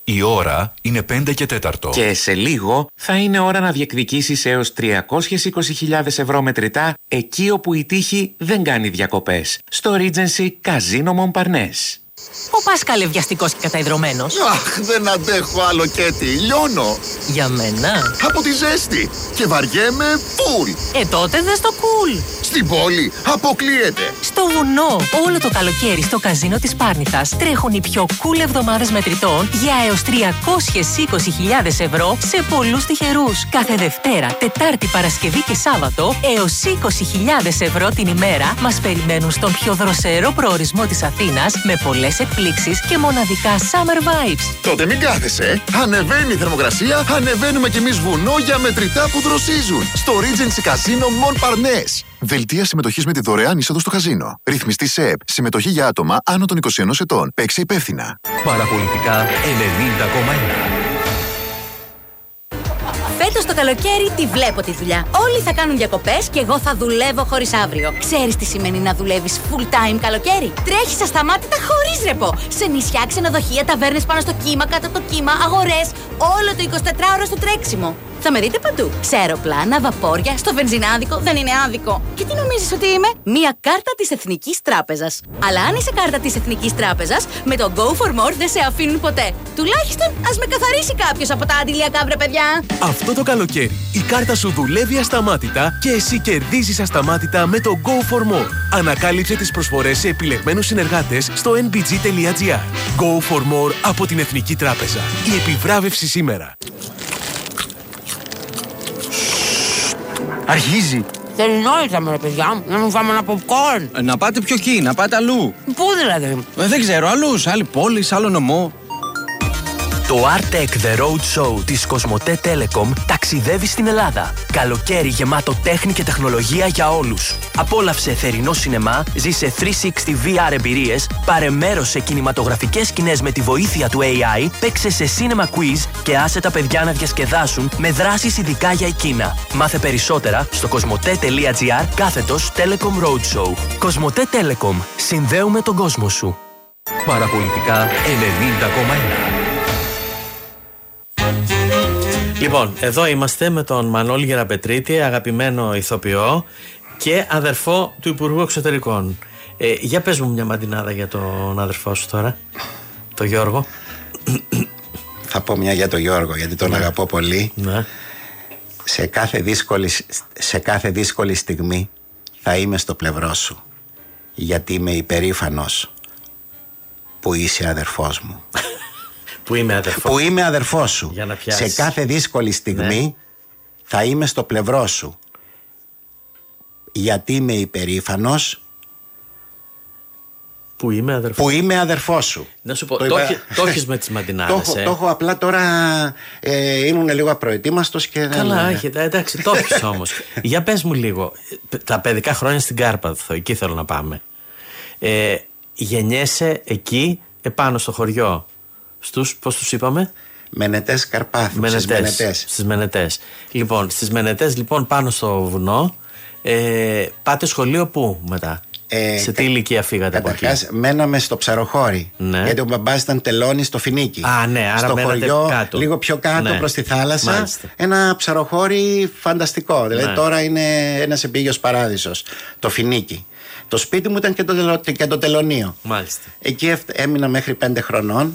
Η ώρα είναι 5 και 4. Και σε λίγο θα είναι ώρα να διεκδικήσεις έως 320.000 ευρώ μετρητά εκεί όπου η τύχη δεν κάνει διακοπές. Στο Regency Casino Montparnasse. Ο Πάσκαλε βιαστικός και καταϊδρωμένος. Αχ, δεν αντέχω άλλο, Κέτι. Λιώνω. Για μένα. Από τη ζέστη. Και βαριέμαι φουλ. Τότε δες το cool. Στην πόλη αποκλείεται. Στο βουνό. Όλο το καλοκαίρι στο καζίνο της Πάρνηθας τρέχουν οι πιο cool εβδομάδες μετρητών για έως 320.000 ευρώ σε πολλούς τυχερούς. Κάθε Δευτέρα, Τετάρτη, Παρασκευή και Σάββατο έως 20.000 ευρώ την ημέρα μας περιμένουν στον πιο δροσερό προορισμό της Αθήνας με πολλές εκπλήξεις και μοναδικά summer vibes. Τότε μην κάθεσαι. Ανεβαίνει η θερμοκρασία, ανεβαίνουμε κι εμείς βουνό για μετρητά που δροσίζουν. Στο Regency Casino Montparnasse. Δελτία συμμετοχής με τη δωρεάν είσοδο στο καζίνο. Ρυθμιστή ΣΕΕΠ. Συμμετοχή για άτομα άνω των 21 ετών. Παίξε υπεύθυνα. Παραπολιτικά 90,1. Φέτος το καλοκαίρι τη βλέπω τη δουλειά. Όλοι θα κάνουν διακοπές και εγώ θα δουλεύω χωρίς αύριο. Ξέρεις τι σημαίνει να δουλεύεις full time καλοκαίρι? Τρέχεις ασταμάτητα χωρίς ρεπό. Σε νησιά, ξενοδοχεία, ταβέρνες πάνω στο κύμα, κάτω από το κύμα, αγορές. Όλο το 24ωρο στο τρέξιμο. Θα με δείτε παντού. Σε αεροπλάνα, βαπόρια, στο βενζινάδικο. Δεν είναι άδικο. Και τι νομίζεις ότι είμαι? Μία κάρτα της Εθνικής Τράπεζας. Αλλά αν είσαι κάρτα της Εθνικής Τράπεζας, με το Go for More δεν σε αφήνουν ποτέ. Τουλάχιστον ας με καθαρίσει κάποιος από τα αντιλιακά, βρε παιδιά. Αυτό το καλοκαίρι η κάρτα σου δουλεύει ασταμάτητα και εσύ κερδίζεις ασταμάτητα με το Go for More. Ανακάλυψε τις προσφορές σε επιλεγμένους συνεργάτες στο nbg.gr. Go for More από την Εθνική Τράπεζα. Η επιβράβευση σήμερα. Αρχίζει. Τελειώσαμε, ρε παιδιά, να μου φάμε ένα popcorn. Να πάτε πιο εκεί, να πάτε αλλού. Πού δηλαδή? Δεν ξέρω, αλλού, σε άλλη πόλη, σε άλλο νομό. Το Artec The Road Show της Κοσμοτέ Telecom ταξιδεύει στην Ελλάδα. Καλοκαίρι γεμάτο τέχνη και τεχνολογία για όλους. Απόλαυσε θερινό σινεμά, ζήσε 360 VR εμπειρίες, πάρε μέρος σε κινηματογραφικές σκηνές με τη βοήθεια του AI, παίξε σε cinema quiz και άσε τα παιδιά να διασκεδάσουν με δράσεις ειδικά για εκείνα. Μάθε περισσότερα στο κοσμοτέ.gr/Telecom Roadshow. Κοσμοτέ Telecom. Συνδέουμε τον κόσμο σου. Παραπολιτικά 90,1. Λοιπόν, εδώ είμαστε με τον Μανώλη Γεραπετρίτη, αγαπημένο ηθοποιό και αδερφό του Υπουργού Εξωτερικών. Για πες μου μια μαντινάδα για τον αδερφό σου τώρα, τον Γιώργο. Θα πω μια για τον Γιώργο, γιατί τον αγαπώ πολύ. Ναι. Σε κάθε δύσκολη στιγμή θα είμαι στο πλευρό σου, γιατί είμαι υπερήφανος που είσαι αδερφός μου. Που είμαι αδερφός σου. Για να πιάσεις. Σε κάθε δύσκολη στιγμή θα είμαι στο πλευρό σου, γιατί είμαι υπερήφανος που είμαι αδερφός σου. Να σου πω, το έχεις με τις μαντινάδες. Το έχω, απλά τώρα ήμουν λίγο απροετοίμαστος και καλά, εντάξει, το έχεις όμως. Για πες μου λίγο, τα παιδικά χρόνια στην Κάρπαθο, εκεί θέλω να πάμε. Γεννιέσαι εκεί, επάνω στο χωριό. Πώς τους είπαμε? Μενετές Καρπάθου. Στις Μενετές. Λοιπόν, στις Μενετές, λοιπόν, πάνω στο βουνό. Πάτε σχολείο πού μετά? Σε τι ηλικία φύγατε από εκεί? Καταρχάς μέναμε στο Ψαροχώρι, ναι. Γιατί ο μπαμπάς ήταν τελώνης στο Φινίκι. Ναι, άρα στο χωριό κάτω. Λίγο πιο κάτω, ναι, προς τη θάλασσα. Μάλιστα. Ένα ψαροχώρι φανταστικό. Ναι. Δηλαδή τώρα είναι ένας εμπίγειος παράδεισος, το Φινίκι. Το σπίτι μου ήταν και το τελωνείο. Μάλιστα. Εκεί έμεινα μέχρι 5 χρονών.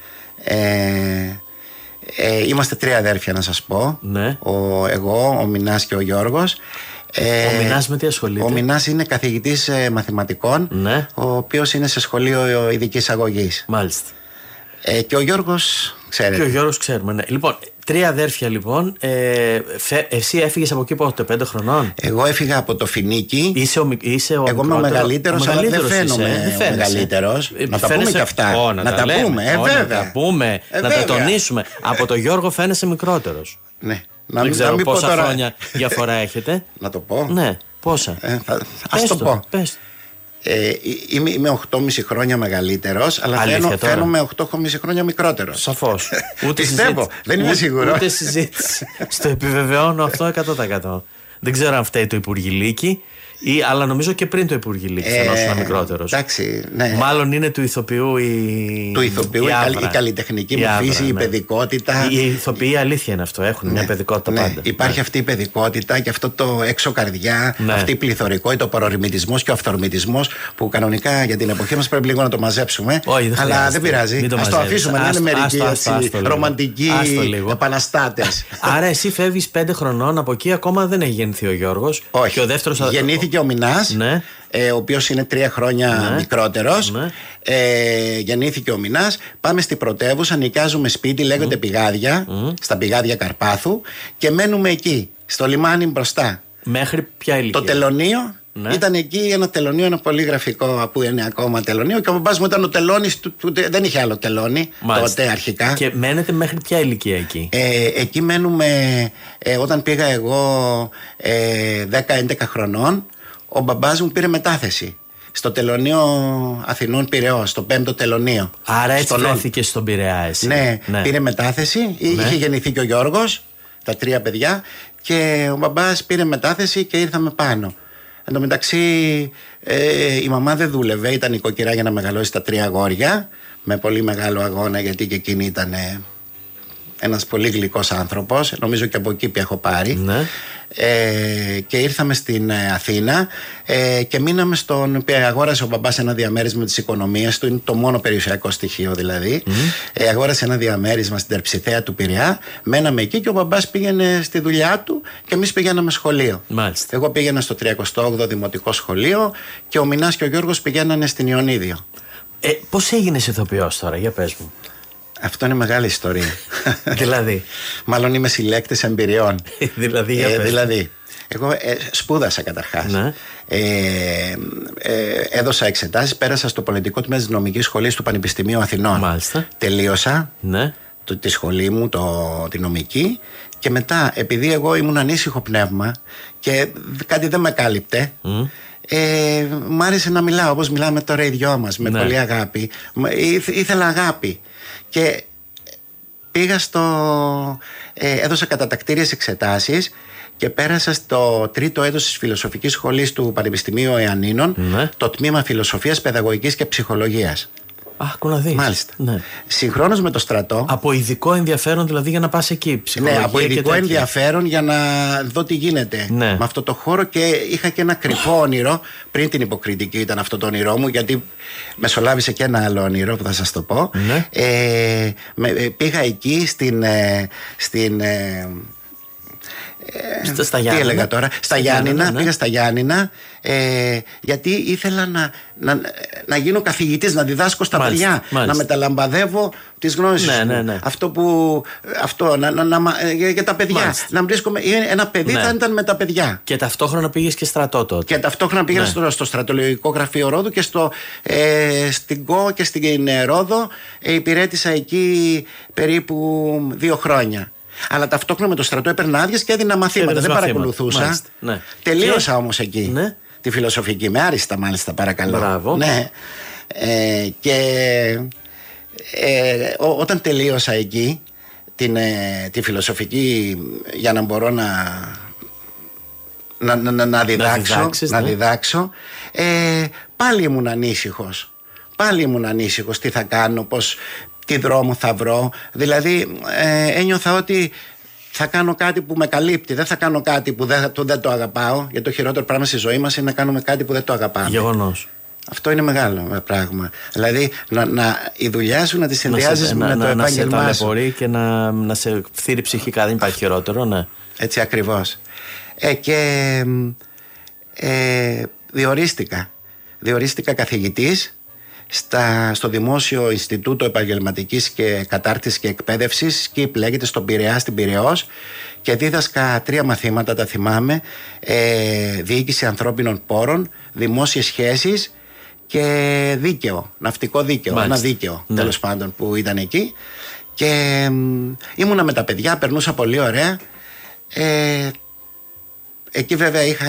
Είμαστε 3 αδέρφια, να σας πω. Ναι. Εγώ, ο Μινάς και ο Γιώργος. Ο Μινάς με τι ασχολείται? Ο Μινάς είναι καθηγητής μαθηματικών, ναι, ο οποίος είναι σε σχολείο ειδικής αγωγής. Μάλιστα. Και ο Γιώργος, ξέρετε. Και ο Γιώργος ξέρουμε, ναι. Λοιπόν, 3 αδέρφια λοιπόν. Εσύ έφυγες από εκεί πότε, 5 χρονών? Εγώ έφυγα από το Φινίκι. Είσαι ο εγώ είμαι ο μεγαλύτερος, αλλά δεν φαίνομαι ο μεγαλύτερος. Να τα πούμε και αυτά. Να τα πούμε. Να τα τονίσουμε. Από το Γιώργο φαίνεσαι μικρότερος. Ναι. Δεν ξέρω πόσα χρόνια διαφορά έχετε. Να το πω. Ναι, πόσα? Ας το πω. Είμαι 8,5 χρόνια μεγαλύτερος, αλλά φαίνομαι 8,5 χρόνια μικρότερος. Σαφώς. Πιστεύω, δεν είμαι σίγουρο. Ούτε συζήτηση. Στο επιβεβαιώνω αυτό 100%. Δεν ξέρω αν φταίει το Υπουργηλίκι Αλλά νομίζω και πριν το Υπουργηλίκη φαινόσουν μικρότερος. Εντάξει, ναι. Μάλλον είναι του ηθοποιού η καλλιτεχνική μου φύση, η παιδικότητα. Οι ηθοποιοί, αλήθεια είναι αυτό, έχουν μια παιδικότητα πάντα. Υπάρχει αυτή η παιδικότητα και αυτό το έξω καρδιά, αυτή η πληθωρικότητα, ο παρορμητισμός και ο αυθορμητισμός που κανονικά για την εποχή μας πρέπει λίγο να το μαζέψουμε. Αλλά δεν πειράζει. Ας το αφήσουμε να είναι μερικοί ρομαντικοί επαναστάτες. Άρα εσύ φεύγεις 5 χρονών, από εκεί ακόμα δεν έχει γεννηθεί ο Γιώργος. Όχι. Γεννήθηκε ο Μινάς, ο οποίος είναι 3 χρόνια μικρότερος. Γεννήθηκε ο Μινάς. Πάμε στην πρωτεύουσα, νοικιάζουμε σπίτι, λέγονται Πηγάδια, στα Πηγάδια Καρπάθου, και μένουμε εκεί, στο λιμάνι μπροστά. Μέχρι ποια ηλικία? Το τελωνείο. Ήταν εκεί ένα τελωνείο, ένα πολύ γραφικό, που είναι ακόμα τελωνείο, και ο μπαμπάς μου ήταν ο τελώνης δεν είχε άλλο τελώνη τότε αρχικά. Και μένετε μέχρι ποια ηλικία εκεί? Εκεί μένουμε όταν πήγα εγώ 10-11 χρονών. Ο μπαμπάς μου πήρε μετάθεση στο τελωνείο Αθηνών Πειραιώς, στο 5ο τελωνείο. Άρα έτσι βρέθηκε στον Πειραιά εσύ? Ναι, πήρε μετάθεση. Είχε γεννηθεί και ο Γιώργος, τα 3 παιδιά, και ο μπαμπάς πήρε μετάθεση και ήρθαμε πάνω. Εν τω μεταξύ η μαμά δεν δούλευε, ήταν νοικοκυρά για να μεγαλώσει τα 3 αγόρια, με πολύ μεγάλο αγώνα, γιατί και εκείνη ήταν ένας πολύ γλυκός άνθρωπος. Νομίζω και από εκεί που έχω πάρει. Και ήρθαμε στην Αθήνα και μείναμε στον. Αγόρασε ο μπαμπάς ένα διαμέρισμα της οικονομίας του, είναι το μόνο περιουσιακό στοιχείο δηλαδή. Αγόρασε ένα διαμέρισμα στην Τερψιθέα του Πειραιά. Μέναμε εκεί και ο μπαμπάς πήγαινε στη δουλειά του και εμείς πηγαίναμε σχολείο. Μάλιστα. Εγώ πήγαινα στο 38ο Δημοτικό Σχολείο και ο Μινάς και ο Γιώργος πηγαίνανε στην Ιωνίδιο. Πώς έγινες ηθοποιός τώρα, για πες μου? Αυτό είναι μεγάλη ιστορία. Δηλαδή? Μάλλον είμαι συλλέκτης εμπειριών. Δηλαδή, εγώ σπούδασα καταρχάς. Έδωσα εξετάσεις, πέρασα στο πολιτικό τμήμα της νομικής σχολής του Πανεπιστημίου Αθηνών. Μάλιστα. Τελείωσα τη σχολή μου, τη νομική, και μετά, επειδή εγώ ήμουν ανήσυχο πνεύμα και κάτι δεν με κάλυπτε, μ' άρεσε να μιλάω όπως μιλάμε τώρα οι δυο μας, με πολύ αγάπη. Ήθελα αγάπη. Και πήγα έδωσα κατατακτήριες εξετάσεις και πέρασα στο 3ο έτος της Φιλοσοφικής Σχολής του Πανεπιστημίου Ιαννίνων, το τμήμα Φιλοσοφίας, Παιδαγωγικής και Ψυχολογίας. Άκου να δεις. Μάλιστα. Συγχρόνως με το στρατό. Από ειδικό ενδιαφέρον δηλαδή για να πας εκεί, ψυχολογία? Ναι, από ειδικό ενδιαφέρον για να δω τι γίνεται με αυτό το χώρο, και είχα και ένα κρυφό όνειρο. Πριν την υποκριτική ήταν αυτό το όνειρό μου, γιατί μεσολάβησε και ένα άλλο όνειρο που θα σας το πω. Πήγα εκεί στα τι έλεγα τώρα, στα Γιάννηνα, πήγα στα Γιάννηνα, γιατί ήθελα να γίνω καθηγητής, να διδάσκω στα παιδιά, να μεταλαμπαδεύω τις γνώσεις μου. Αυτό για τα παιδιά. Να βρίσκομαι, ένα παιδί θα ήταν με τα παιδιά. Και ταυτόχρονα πήγες και στρατό τότε? Και ταυτόχρονα πήγα στο στρατολογικό γραφείο Ρόδου και στην ΚΟ και στην Ρόδο. Υπηρέτησα εκεί περίπου 2 χρόνια. Αλλά ταυτόχρονα με το στρατό έπαιρνα άδειες και έδινα μαθήματα. Δεν παρακολουθούσα. Τελείωσα όμως εκεί τη φιλοσοφική. Με άριστα μάλιστα, παρακαλώ. Μπράβο. Ναι. Και όταν τελείωσα εκεί τη φιλοσοφική, για να μπορώ να διδάξω, πάλι ήμουν ανήσυχος. Τι θα κάνω, τι δρόμο θα βρω. Δηλαδή ένιωθα ότι θα κάνω κάτι που με καλύπτει. Δεν θα κάνω κάτι που δεν το αγαπάω. Γιατί το χειρότερο πράγμα στη ζωή μας είναι να κάνουμε κάτι που δεν το αγαπάμε. Γεγονός. Αυτό είναι μεγάλο πράγμα. Δηλαδή η δουλειά σου να τη συνδυάζεις με το επάγγελμά σου. Να σε ταλαιπωρεί και να σε φθείρει ψυχικά. Δεν υπάρχει χειρότερο, ναι. Έτσι ακριβώς. Και διορίστηκα καθηγητής στο Δημόσιο Ινστιτούτο Επαγγελματικής και Κατάρτισης και Εκπαίδευσης, και λέγεται στον Πειραιά, στην Πειραιώς, και δίδασκα 3 μαθήματα, τα θυμάμαι: διοίκηση ανθρώπινων πόρων, δημόσιες σχέσεις και δίκαιο, ναυτικό δίκαιο. Ένα δίκαιο, τέλος πάντων, που ήταν εκεί. Και ήμουνα με τα παιδιά, περνούσα πολύ ωραία. Εκεί βέβαια είχα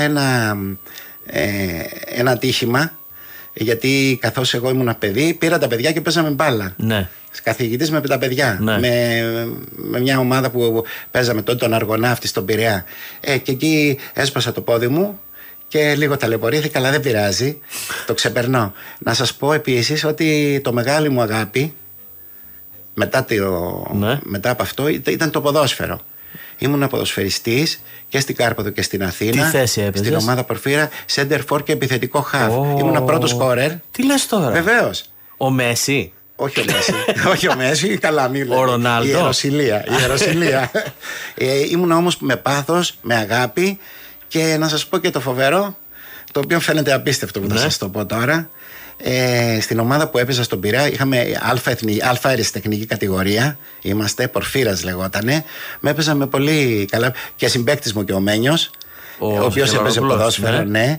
ένα ατύχημα, γιατί καθώς εγώ ήμουν παιδί, πήρα τα παιδιά και παίζαμε μπάλα. Καθηγητής με τα παιδιά. Με μια ομάδα που παίζαμε τότε, τον Αργοναύτη στον Πειραιά. Και εκεί έσπασα το πόδι μου και λίγο ταλαιπωρήθηκα, αλλά δεν πειράζει. Το ξεπερνώ. Να σας πω επίσης ότι το μεγάλη μου αγάπη μετά από αυτό ήταν το ποδόσφαιρο. Ήμουν ποδοσφαιριστής και στην Κάρπαθο και στην Αθήνα. Τι θέση έπαιζες? Στην ομάδα Πορφύρα, center for και επιθετικό χαφ. Ήμουν πρώτος σκόρερ. Τι λες τώρα? Βεβαίως. Ο Μέση? Όχι ο Μέση. Όχι ο Μέση, καλά μίλα. Ο Ρονάλντο. Η Ιεροσυλία. Ήμουν όμως με πάθος, με αγάπη, και να σας πω και το φοβερό, το οποίο φαίνεται απίστευτο που θα σας το πω τώρα. Στην ομάδα που έπαιζα στον Πειραιά είχαμε αλφα αριστεχνική κατηγορία. Είμαστε, Πορφύρας λεγότανε. Με έπαιζα με πολύ καλά. Και συμπαίκτης μου και ο Μένιος, ο οποίος έπαιζε ποδόσφαιρο, ναι.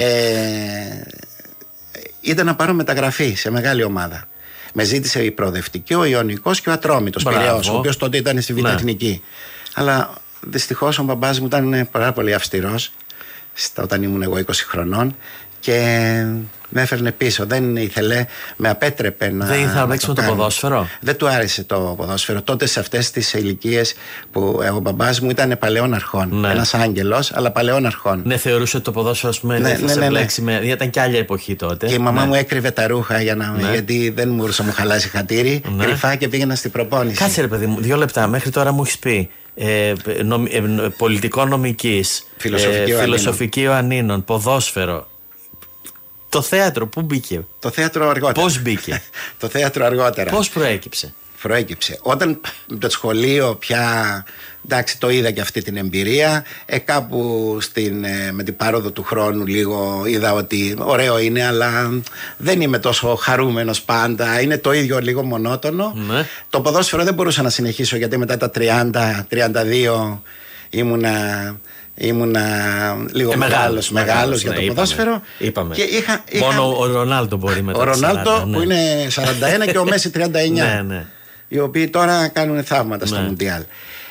Ήταν να πάρω μεταγραφή σε μεγάλη ομάδα. Με ζήτησε η Προοδευτική, ο Ιωνικός και ο Ατρόμητος Πειραιώς, ο οποίος τότε ήταν στη Β' Εθνική. Αλλά δυστυχώς ο μπαμπάς μου ήταν πάρα πολύ αυστηρός όταν ήμουν εγώ 20 χρονών και με έφερνε πίσω. Δεν ήθελε, με απέτρεπε να. Δεν ήθελα να παίξει με το ποδόσφαιρο. Δεν του άρεσε το ποδόσφαιρο. Τότε σε αυτές τις ηλικίες που ο μπαμπάς μου ήταν παλαιών αρχών. Ναι. Ένας άγγελος, αλλά παλαιών αρχών. Ναι, θεωρούσε ότι το ποδόσφαιρο, ας πούμε, θα σε μπλέξει με. Ήταν και άλλη εποχή τότε. Και η μαμά μου έκρυβε τα ρούχα γιατί δεν μπορούσε να μου χαλάσει χατήρι. Κρυφά και πήγαινα στην προπόνηση. Κάτσε ρε παιδί μου, 2 λεπτά. Μέχρι τώρα μου έχεις πει πολιτικό-νομικής, φιλοσοφική Ιωαννίνων, ποδόσφαιρο. Το θέατρο πού μπήκε? Το θέατρο αργότερα. Πώς μπήκε? Το θέατρο αργότερα. Πώς προέκυψε? Όταν το σχολείο πια, εντάξει, το είδα και αυτή την εμπειρία, κάπου με την πάροδο του χρόνου λίγο είδα ότι ωραίο είναι, αλλά δεν είμαι τόσο χαρούμενος πάντα, είναι το ίδιο λίγο μονότονο. Ναι. Το ποδόσφαιρο δεν μπορούσα να συνεχίσω, γιατί μετά τα 30-32 ήμουνα λίγο μεγάλος για το ποδόσφαιρο. Είπαμε. Μόνο ο Ρονάλντο μπορεί μετά. Ο Ρονάλντο που είναι 41 και ο Μέση 39. Ναι. Οι οποίοι τώρα κάνουν θαύματα στο Μουντιάλ.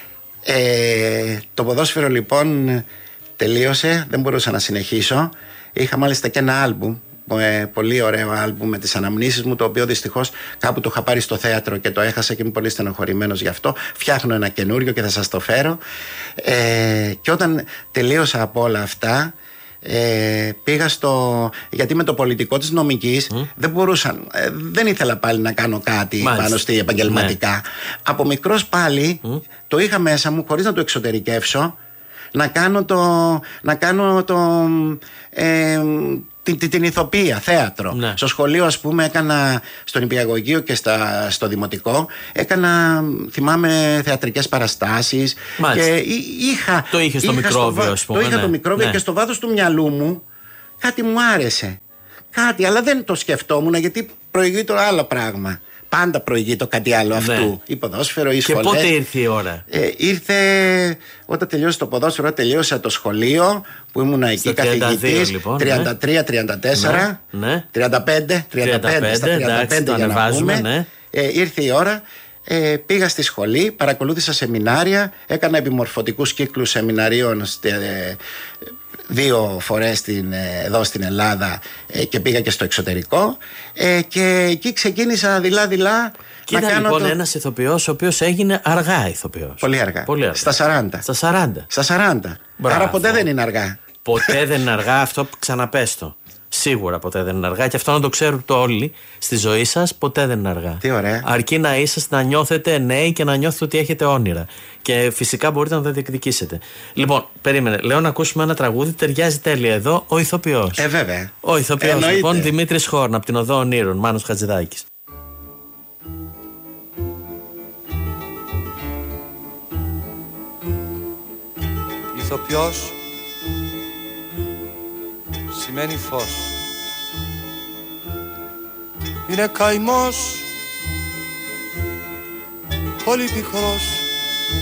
Το ποδόσφαιρο λοιπόν τελείωσε, δεν μπορούσα να συνεχίσω. Είχα μάλιστα και ένα άλμπουμ, πολύ ωραίο άλμπουμ με τις αναμνήσεις μου, το οποίο δυστυχώς κάπου το είχα πάρει στο θέατρο και το έχασα και είμαι πολύ στενοχωρημένος γι' αυτό. Φτιάχνω ένα καινούριο και θα σας το φέρω. Και όταν τελείωσα από όλα αυτά, πήγα γιατί με το πολιτικό της νομικής δεν ήθελα πάλι να κάνω κάτι πάνω στη επαγγελματικά. Από μικρός πάλι το είχα μέσα μου, χωρίς να το εξωτερικεύσω, να κάνω την ηθοποιία, θέατρο. Ναι. Στο σχολείο, ας πούμε, έκανα στον Νηπιαγωγείο και στο Δημοτικό, έκανα, θυμάμαι, θεατρικές παραστάσεις. Και το είχε στο μικρόβιο, ας πούμε. Το είχα το μικρόβιο και στο βάθος του μυαλού μου κάτι μου άρεσε. Αλλά δεν το σκεφτόμουν, γιατί προηγεί το άλλο πράγμα. Πάντα προηγεί το κάτι άλλο αυτού. Ή ποδόσφαιρο ή σχολές. Και πότε ήρθε η ώρα? Ήρθε όταν τελειώσε το ποδόσφαιρο, τελείωσα το σχολείο που ήμουν εκεί καθηγητής. Λοιπόν, 33-34, 35 για να πούμε. Ήρθε η ώρα. Πήγα στη σχολή, παρακολούθησα σεμινάρια, έκανα επιμορφωτικούς κύκλους σεμιναρίων 2 φορές εδώ στην Ελλάδα και πήγα και στο εξωτερικό, και εκεί ξεκίνησα δειλά-δειλά. Και ήταν λοιπόν ένας ηθοποιός ο οποίος έγινε αργά ηθοποιός. Πολύ αργά. Στα 40. Άρα ποτέ δεν είναι αργά. Ποτέ δεν είναι αργά, αυτό ξαναπες το. Σίγουρα ποτέ δεν είναι αργά, και αυτό να το ξέρουν το όλοι στη ζωή σας. Ποτέ δεν είναι αργά. Τι ωραία. Αρκεί να είσαστε, να νιώθετε νέοι και να νιώθετε ότι έχετε όνειρα. Και φυσικά μπορείτε να τα διεκδικήσετε. Λοιπόν, περίμενε. Λέω να ακούσουμε ένα τραγούδι, ταιριάζει τέλεια εδώ. Ο ηθοποιός. Βέβαια. Ο ηθοποιός, λοιπόν, Δημήτρης Χόρν, από την Οδό Ονείρων, Μάνος Χατζηδάκης. Ηθοποιός σημαίνει φως. Είναι καημός πολύ πικρός